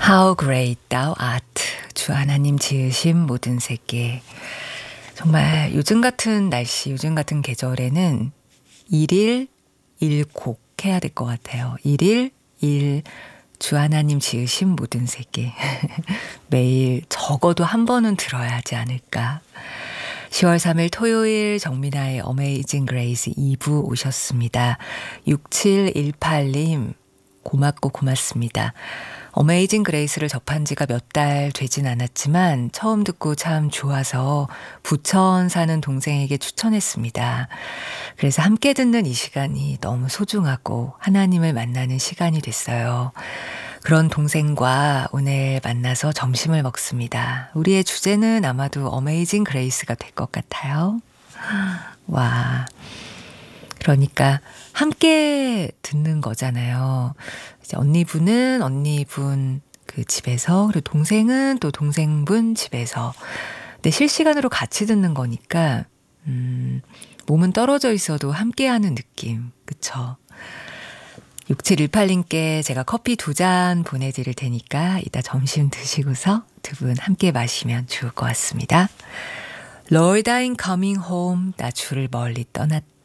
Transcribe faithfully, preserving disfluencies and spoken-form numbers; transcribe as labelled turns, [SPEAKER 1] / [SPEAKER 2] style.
[SPEAKER 1] How great thou art. 주 하나님 지으신 모든 세계. 정말 요즘 같은 날씨, 요즘 같은 계절에는 일일 일곡 해야 될 것 같아요. 일일 일 주 하나님 지으신 모든 세계. 매일 적어도 한 번은 들어야 하지 않을까. 시월 삼일 토요일 정민아의 어메이징 그레이스 이 부 오셨습니다. 육칠일팔님 고맙고 고맙습니다. 어메이징 그레이스를 접한 지가 몇 달 되진 않았지만 처음 듣고 참 좋아서 부천 사는 동생에게 추천했습니다. 그래서 함께 듣는 이 시간이 너무 소중하고 하나님을 만나는 시간이 됐어요. 그런 동생과 오늘 만나서 점심을 먹습니다. 우리의 주제는 아마도 어메이징 그레이스가 될 것 같아요. 와, 그러니까 함께 듣는 거잖아요. 이제 언니분은 언니분 그 집에서, 그리고 동생은 또 동생분 집에서. 근데 실시간으로 같이 듣는 거니까 음, 몸은 떨어져 있어도 함께하는 느낌, 그쵸? 육칠일팔님께 제가 커피 두 잔 보내드릴 테니까 이따 점심 드시고서 두 분 함께 마시면 좋을 것 같습니다. Lord, I'm coming home. 나 주를 멀리 떠났다.